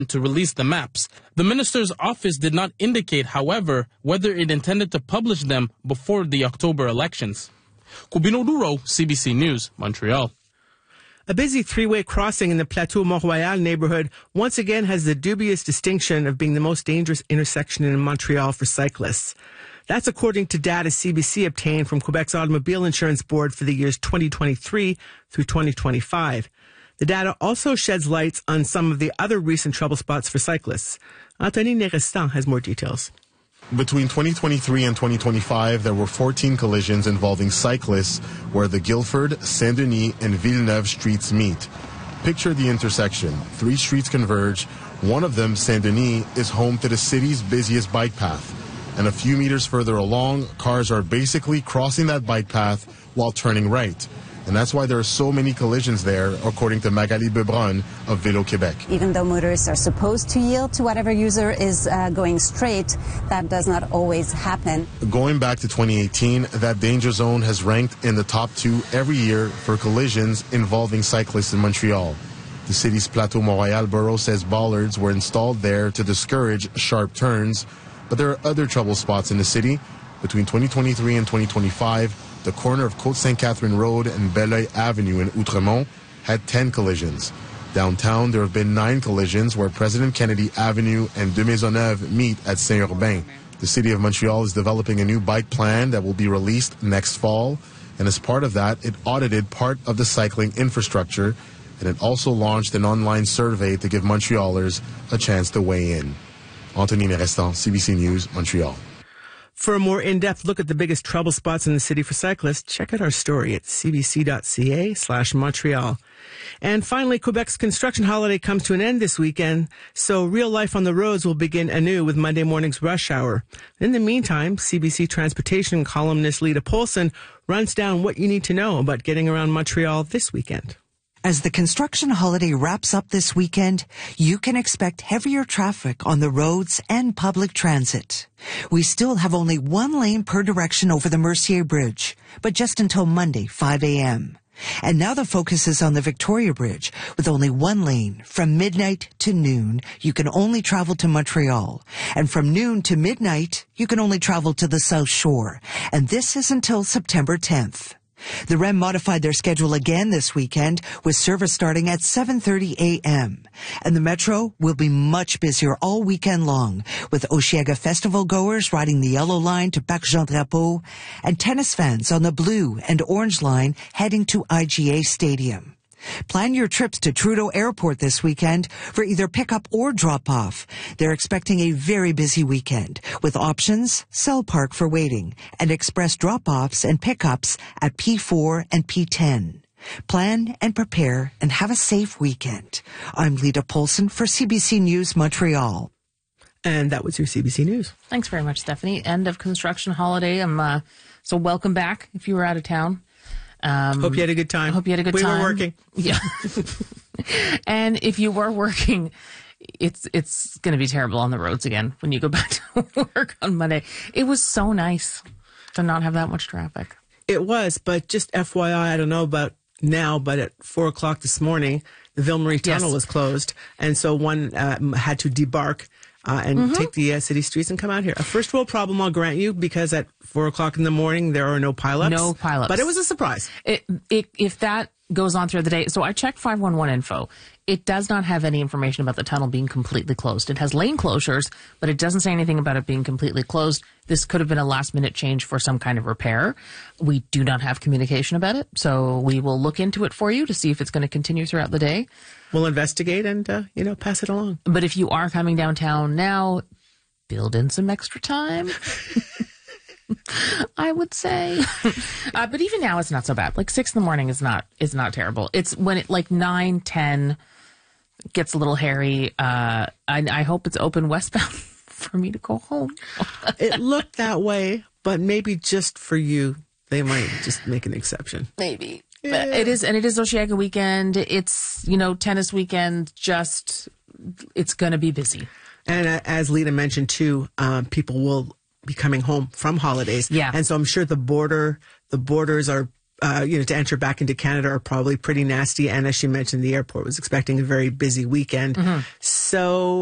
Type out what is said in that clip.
to release the maps. The minister's office did not indicate, however, whether it intended to publish them before the October elections. Cubino Duro, CBC News, Montreal. A busy three-way crossing in the Plateau Mont-Royal neighborhood once again has the dubious distinction of being the most dangerous intersection in Montreal for cyclists. That's according to data CBC obtained from Quebec's Automobile Insurance Board for the years 2023 through 2025. The data also sheds lights on some of the other recent trouble spots for cyclists. Anthony Nerestan has more details. Between 2023 and 2025, there were 14 collisions involving cyclists where the Guildford, Saint-Denis, and Villeneuve streets meet. Picture the intersection. 3 streets converge. One of them, Saint-Denis, is home to the city's busiest bike path. And a few meters further along, cars are basically crossing that bike path while turning right. And that's why there are so many collisions there, according to Magali Bebrun of Vélo Québec. Even though motorists are supposed to yield to whatever user is going straight, that does not always happen. Going back to 2018, that danger zone has ranked in the top 2 every year for collisions involving cyclists in Montreal. The city's Plateau Mont-Royal borough says bollards were installed there to discourage sharp turns, but there are other trouble spots in the city. Between 2023 and 2025, the corner of Côte-Sainte-Catherine Road and Belleuil Avenue in Outremont had 10 collisions. Downtown, there have been 9 collisions where President Kennedy Avenue and de Maisonneuve meet at Saint-Urbain. The city of Montreal is developing a new bike plan that will be released next fall. And as part of that, it audited part of the cycling infrastructure. And it also launched an online survey to give Montrealers a chance to weigh in. Anthony Nerestan, CBC News, Montreal. For a more in-depth look at the biggest trouble spots in the city for cyclists, check out our story at cbc.ca/Montreal. And finally, Quebec's construction holiday comes to an end this weekend, so real life on the roads will begin anew with Monday morning's rush hour. In the meantime, CBC transportation columnist Lita Polson runs down what you need to know about getting around Montreal this weekend. As the construction holiday wraps up this weekend, you can expect heavier traffic on the roads and public transit. We still have only 1 lane per direction over the Mercier Bridge, but just until Monday, 5 a.m. And now the focus is on the Victoria Bridge, with only 1 lane. From midnight to noon, you can only travel to Montreal. And from noon to midnight, you can only travel to the South Shore. And this is until September 10th. The REM modified their schedule again this weekend, with service starting at 7:30 a.m. And the Metro will be much busier all weekend long, with Osheaga Festival goers riding the Yellow Line to Parc Jean-Drapeau, and tennis fans on the Blue and Orange Line heading to IGA Stadium. Plan your trips to Trudeau Airport this weekend for either pickup or drop-off. They're expecting a very busy weekend, with options, Cell Park for waiting, and express drop-offs and pickups at P4 and P10. Plan and prepare and have a safe weekend. I'm Lita Polson for CBC News Montreal. And that was your CBC News. Thanks very much, Stephanie. End of construction holiday. So welcome back if you were out of town. Hope you had a good time. We were working. Yeah. And if you were working, it's going to be terrible on the roads again when you go back to work on Monday. It was so nice to not have that much traffic. It was, but just FYI, I don't know about now, but at 4 o'clock this morning, the Ville Marie Tunnel was closed. And so one had to debark and take the city streets and come out here. A first world problem, I'll grant you, because at 4 o'clock in the morning, there are no pileups. No pileups. But it was a surprise. If that goes on throughout the day. So I checked 511 info. It does not have any information about the tunnel being completely closed. It has lane closures, but it doesn't say anything about it being completely closed. This could have been a last-minute change for some kind of repair. We do not have communication about it, so we will look into it for you to see if it's going to continue throughout the day. We'll investigate and, pass it along. But if you are coming downtown now, build in some extra time. I would say. But even now, it's not so bad. Like 6 in the morning is not terrible. It's when it like 9, 10 gets a little hairy. I hope it's open westbound for me to go home. It looked that way, but maybe just for you, they might just make an exception. Maybe. Yeah. But it is Osheaga weekend. It's, tennis weekend. It's going to be busy. And as Lita mentioned too, people will be coming home from holidays. Yeah. And so I'm sure the borders are to enter back into Canada are probably pretty nasty. And as she mentioned, the airport was expecting a very busy weekend. So